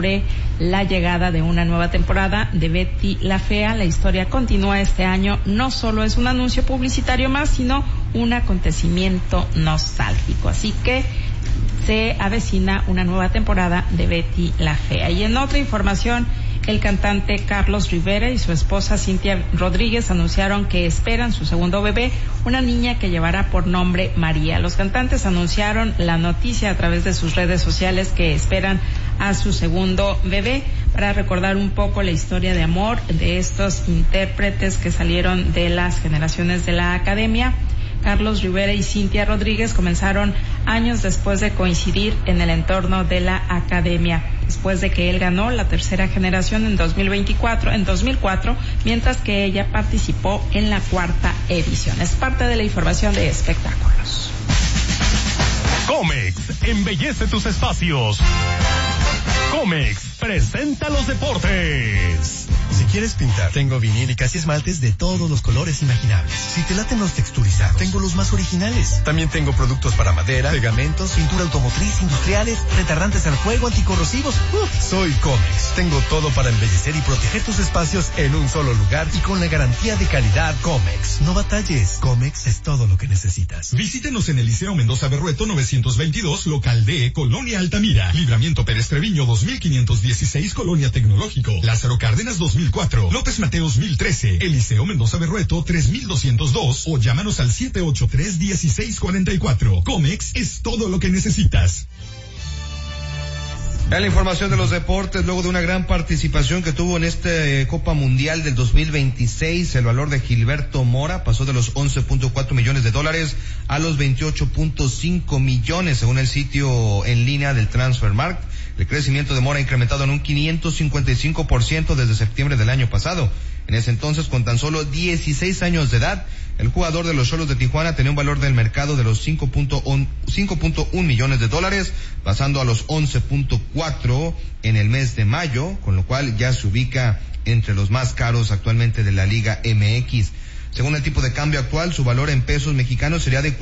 sobre la llegada de una nueva temporada de Betty la Fea. La historia continúa este año. No solo es un anuncio publicitario más, sino un acontecimiento nostálgico. Así que se avecina una nueva temporada de Betty la Fea. Y en otra información, el cantante Carlos Rivera y su esposa Cintia Rodríguez anunciaron que esperan su segundo bebé, una niña que llevará por nombre María. Los cantantes anunciaron la noticia a través de sus redes sociales que esperan a su segundo bebé. Para recordar un poco la historia de amor de estos intérpretes que salieron de las generaciones de la academia, Carlos Rivera y Cintia Rodríguez comenzaron años después de coincidir en el entorno de la academia, después de que él ganó la tercera generación en 2004, mientras que ella participó en la cuarta edición. Es parte de la información de espectáculos. Comex embellece tus espacios. Comex presenta los deportes. Si quieres pintar, tengo vinílicas y esmaltes de todos los colores imaginables. Si te laten los texturizados, tengo los más originales. También tengo productos para madera, pegamentos, pintura automotriz, industriales, retardantes al fuego, anticorrosivos. Soy Comex. Tengo todo para embellecer y proteger tus espacios en un solo lugar y con la garantía de calidad Comex. No batalles. Comex es todo lo que necesitas. Visítenos en el Liceo Mendoza Berrueto 922, local D, Colonia Altamira. Libramiento Pérez Treviño 2516, Colonia Tecnológico. Lázaro Cárdenas 2004, López Mateos 1013, Eliseo Mendoza Berrueto 3202 o llámanos al 783-1644. Comex es todo lo que necesitas. En la información de los deportes, luego de una gran participación que tuvo en esta Copa Mundial del 2026, el valor de Gilberto Mora pasó de los $11.4 millones a los 28.5 millones, según el sitio en línea del Transfermarkt. El crecimiento de Mora ha incrementado en un 555% desde septiembre del año pasado. En ese entonces, con tan solo 16 años de edad, el jugador de los Xolos de Tijuana tenía un valor del mercado de los $5.1 millones, pasando a los 11.4 en el mes de mayo, con lo cual ya se ubica entre los más caros actualmente de la Liga MX. Según el tipo de cambio actual, su valor en pesos mexicanos sería de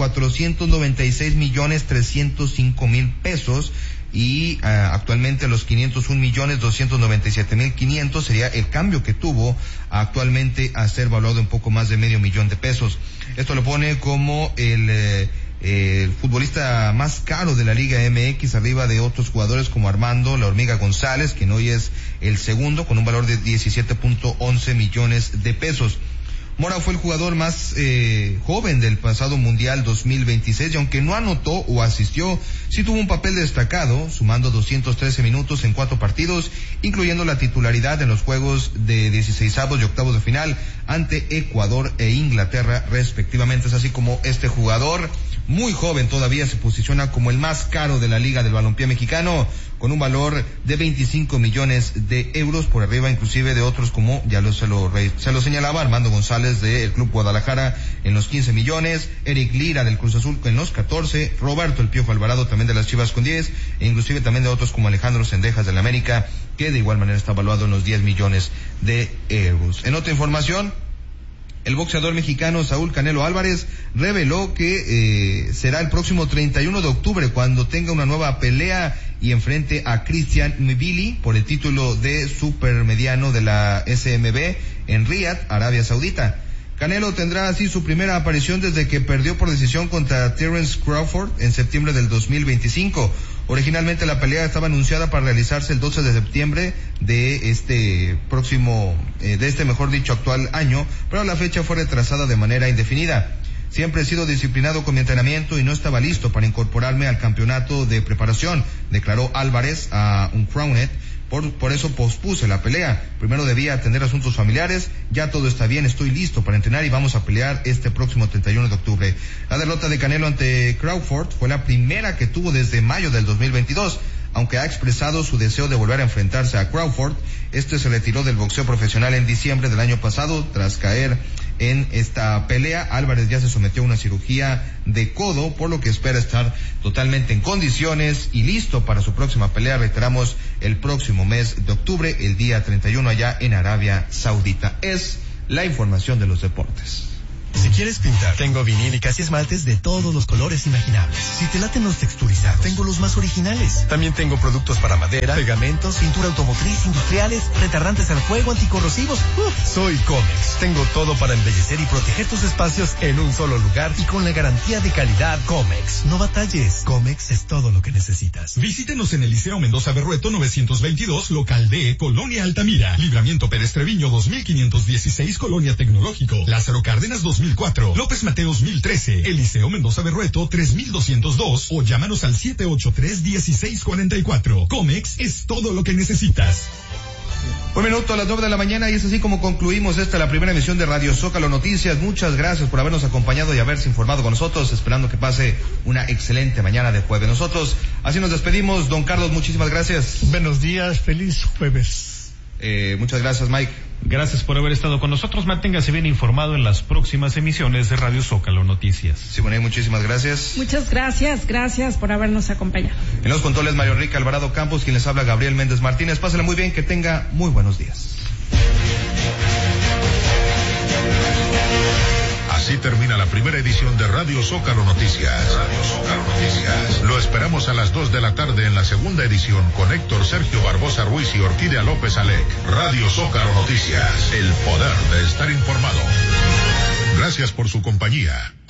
496.305.000 pesos. Y actualmente los 501.297.500 sería el cambio que tuvo actualmente a ser valuado un poco más de $500,000 de pesos. Esto lo pone como el futbolista más caro de la Liga MX, arriba de otros jugadores como Armando La Hormiga González, quien hoy es el segundo, con un valor de 17.11 millones de pesos. Mora fue el jugador más joven del pasado Mundial 2026 y aunque no anotó o asistió, sí tuvo un papel destacado, sumando 213 minutos en 4 partidos, incluyendo la titularidad en los juegos de 16avos y octavos de final ante Ecuador e Inglaterra respectivamente. Es así como este jugador, muy joven todavía, se posiciona como el más caro de la Liga del Balompié Mexicano, con un valor de 25 millones de euros, por arriba inclusive de otros como ya se lo señalaba, Armando González del Club Guadalajara en los 15 millones, Eric Lira del Cruz Azul en los 14, Roberto El Piojo Alvarado también de las Chivas con 10, e inclusive también de otros como Alejandro Cendejas del América, que de igual manera está valuado en los 10 millones de euros. En otra información, el boxeador mexicano Saúl Canelo Álvarez reveló que será el próximo 31 de octubre cuando tenga una nueva pelea y enfrente a Christian Mbili por el título de supermediano de la SMB en Riyadh, Arabia Saudita. Canelo tendrá así su primera aparición desde que perdió por decisión contra Terence Crawford en septiembre del 2025. Originalmente la pelea estaba anunciada para realizarse el 12 de septiembre de este actual año, pero la fecha fue retrasada de manera indefinida. Siempre he sido disciplinado con mi entrenamiento y no estaba listo para incorporarme al campeonato de preparación, declaró Álvarez a Uncrowded. Por eso pospuse la pelea. Primero debía atender asuntos familiares. Ya todo está bien, estoy listo para entrenar y vamos a pelear este próximo 31 de octubre. La derrota de Canelo ante Crawford fue la primera que tuvo desde mayo del 2022. Aunque ha expresado su deseo de volver a enfrentarse a Crawford, este se retiró del boxeo profesional en diciembre del año pasado tras caer en esta pelea. Álvarez ya se sometió a una cirugía de codo, por lo que espera estar totalmente en condiciones y listo para su próxima pelea. Reiteramos, el próximo mes de octubre, el día 31 allá en Arabia Saudita. Es la información de los deportes. Si quieres pintar, tengo vinílicas y esmaltes de todos los colores imaginables. Si te laten los texturizados, tengo los más originales. También tengo productos para madera, pegamentos, pintura automotriz, industriales, retardantes al fuego, anticorrosivos. Soy Comex. Tengo todo para embellecer y proteger tus espacios en un solo lugar y con la garantía de calidad Comex. No batalles. Comex es todo lo que necesitas. Visítenos en el Liceo Mendoza Berrueto 922, local D, Colonia Altamira. Libramiento Pérez Treviño 2516, Colonia Tecnológico. Lázaro Cárdenas 2004. López Mateos 1013. El Liceo Mendoza Berrueto 3202. O llámanos al 783-1644. Comex es todo lo que necesitas. 1 minuto a las 9 de la mañana y es así como concluimos la primera emisión de Radio Zócalo Noticias. Muchas gracias por habernos acompañado y haberse informado con nosotros, esperando que pase una excelente mañana de jueves. Nosotros así nos despedimos. Don Carlos, muchísimas gracias. Buenos días, feliz jueves. Muchas gracias, Mike. Gracias por haber estado con nosotros. Manténgase bien informado en las próximas emisiones de Radio Zócalo Noticias. Simone, muchísimas gracias. Muchas gracias por habernos acompañado. En los controles, Mario Enrique Alvarado Campos, quien les habla, Gabriel Méndez Martínez. Pásale muy bien, que tenga muy buenos días. Así termina la primera edición de Radio Zócalo Noticias. Radio Zócalo Noticias. Lo esperamos a las 2 de la tarde en la segunda edición con Héctor Sergio Barbosa Ruiz y Orquídea López Alec. Radio Zócalo Noticias. El poder de estar informado. Gracias por su compañía.